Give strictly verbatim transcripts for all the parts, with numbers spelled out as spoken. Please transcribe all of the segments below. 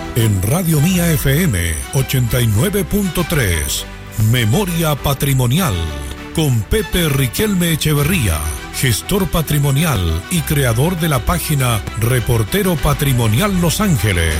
En Radio Mía F M ochenta y nueve punto tres, Memoria Patrimonial, con Pepe Riquelme Echeverría, gestor patrimonial y creador de la página Reportero Patrimonial Los Ángeles.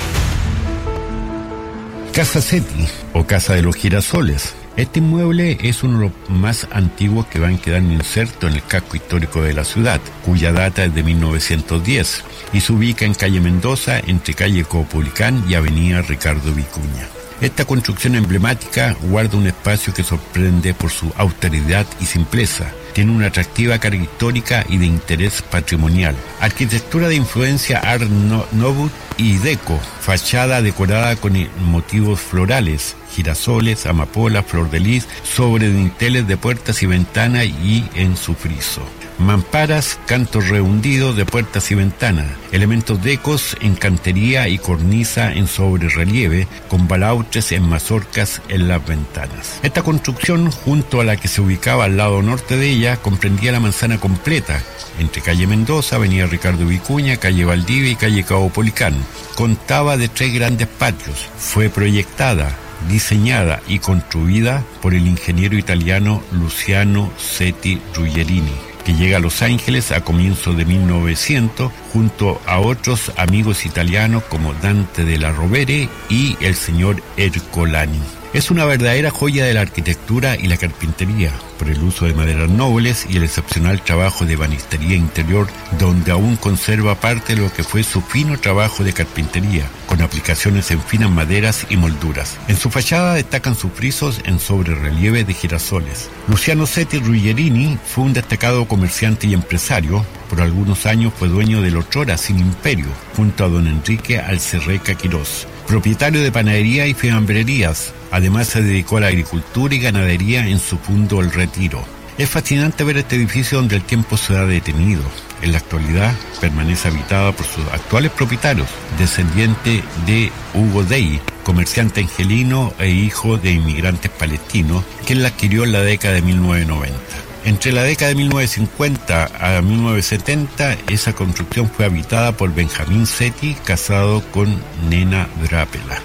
Casa Seti, o Casa de los Girasoles. Este inmueble es uno de los más antiguos que van quedando insertos en el casco histórico de la ciudad, cuya data es de mil novecientos diez, y se ubica en calle Mendoza, entre calle Copolicán y avenida Ricardo Vicuña. Esta construcción emblemática guarda un espacio que sorprende por su austeridad y simpleza. Tiene una atractiva carga histórica y de interés patrimonial. Arquitectura de influencia Art Nouveau y Deco, fachada decorada con motivos florales, girasoles, amapolas, flor de lis, sobre dinteles de puertas y ventanas y en su friso. Mamparas, cantos rehundidos de puertas y ventanas, elementos decos en cantería y cornisa en sobrerrelieve, con balautres en mazorcas en las ventanas. Esta construcción, junto a la que se ubicaba al lado norte de ella, comprendía la manzana completa, entre calle Mendoza, avenida Ricardo Vicuña, calle Valdivia y calle Caupolicán. Contaba de tres grandes patios. Fue proyectada, diseñada y construida por el ingeniero italiano Luciano Seti Ruggerini, que llega a Los Ángeles a comienzos de mil novecientos junto a otros amigos italianos como Dante della Rovere y el señor Ercolani. Es una verdadera joya de la arquitectura y la carpintería, por el uso de maderas nobles y el excepcional trabajo de ebanistería interior, donde aún conserva parte de lo que fue su fino trabajo de carpintería, con aplicaciones en finas maderas y molduras. En su fachada destacan sus frisos en sobrerrelieve de girasoles. Luciano Seti Ruggerini fue un destacado comerciante y empresario. Por algunos años fue dueño del otrora Sin Imperio, junto a don Enrique Alcerreca Quirós, propietario de panadería y fiambrerías. Además se dedicó a la agricultura y ganadería en su punto El Retiro. Es fascinante ver este edificio donde el tiempo se ha detenido. En la actualidad permanece habitada por sus actuales propietarios, descendiente de Hugo Dey, comerciante angelino e hijo de inmigrantes palestinos, quien la adquirió en la década de mil novecientos noventa. Entre la década de mil novecientos cincuenta a mil novecientos setenta, esa construcción fue habitada por Benjamín Seti, casado con Nena Drápela.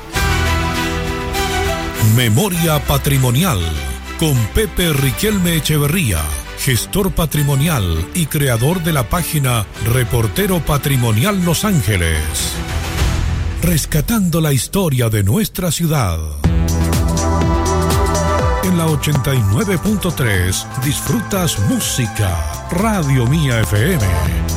Memoria Patrimonial, con Pepe Riquelme Echeverría, gestor patrimonial y creador de la página Reportero Patrimonial Los Ángeles. Rescatando la historia de nuestra ciudad. En la ochenta y nueve punto tres disfrutas música. Radio Mía F M.